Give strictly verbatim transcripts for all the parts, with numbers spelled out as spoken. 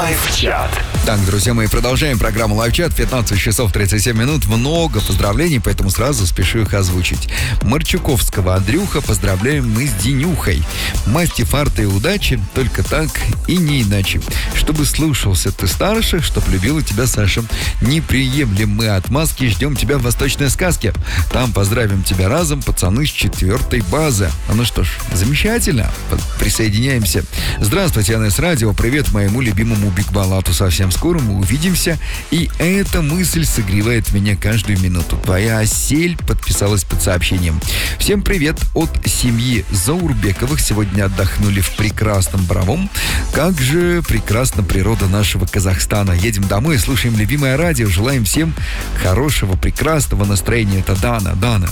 Лайв-чат. Так, друзья мои, продолжаем программу Лайв-чат. пятнадцать часов тридцать семь минут. Много поздравлений, поэтому сразу спешу их озвучить. Марчуковского Андрюха поздравляем мы с Денюхой. Масти, фарта и удачи, только так и не иначе. Чтобы слушался ты старших, чтоб любила тебя Саша. Не приемлем мы отмазки, ждем тебя в Восточной сказке. Там поздравим тебя разом, пацаны с четвертой базы. А ну что ж, замечательно. Присоединяемся. Здравствуйте, эн эс Радио. Привет моему любимому Биг Балату. Совсем скоро мы увидимся. И эта мысль согревает меня каждую минуту. Твоя осель подписалась под сообщением. Всем привет от семьи Заурбековых. Сегодня отдохнули в прекрасном Боровом. Как же прекрасна природа нашего Казахстана. Едем домой, слушаем любимое радио. Желаем всем хорошего, прекрасного настроения. Это Дана. Дана,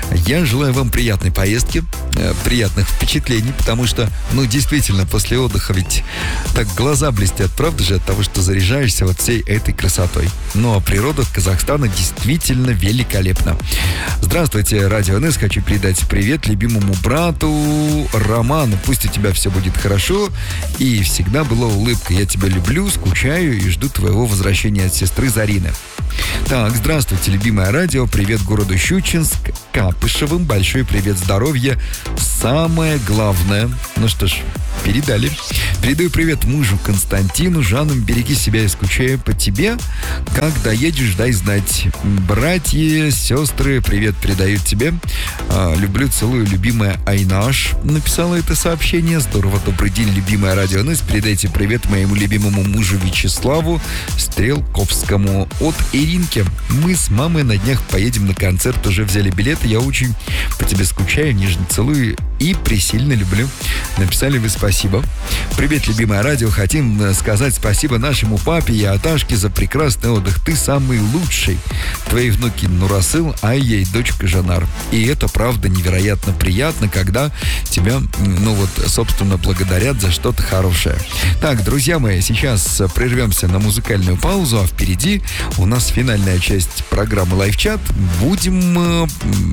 я желаю вам приятной поездки, приятных впечатлений, потому что, ну, действительно, после отдыха ведь так глаза блестят, правда же, от того, что заряжаешься вот всей этой красотой. Ну, а природа Казахстана действительно великолепна. Здравствуйте, Радио эн эс. Хочу передать привет любимому брату Роману. Пусть у тебя все будет хорошо и всегда была улыбка. Я тебя люблю, скучаю и жду твоего возвращения от сестры Зарины. Так, здравствуйте, любимое радио. Привет городу Щучинск, Капышевым. Большой привет, здоровья. Самое главное. Ну что ж, передали. Передаю привет мужу Константину. Жанну, береги себя, и скучаю по тебе. Как доедешь, дай знать. Братья, сестры, привет передают тебе. А, люблю, целую, любимая Айнаш. Написала это сообщение. Здорово, добрый день, любимое радио эн эс. Передайте привет моему любимому мужу Вячеславу Стрелковскому от Иринки. Мы с мамой на днях поедем на концерт. Уже взяли билеты. Я очень по тебе скучаю, нежно целую и пресильно люблю. Написали вы спасибо. Привет, любимое радио. Хотим сказать спасибо нашему папе и Аташке за прекрасный отдых. Ты самый лучший. Твои внуки Нурасыл, Айя и дочка Жанар. И это, правда, невероятно приятно, когда тебя, ну вот, собственно, благодарят за что-то хорошее. Так, друзья мои, сейчас прервемся на музыкальную паузу, а впереди у нас финальная часть программы Лайв-чат. Будем э,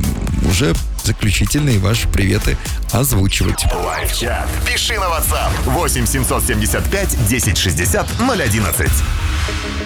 уже заключительные ваши приветы озвучивать. Лайв-чат. Пиши на WhatsApp восемь семьсот семьдесят пять десять шестьдесят ноль одиннадцать.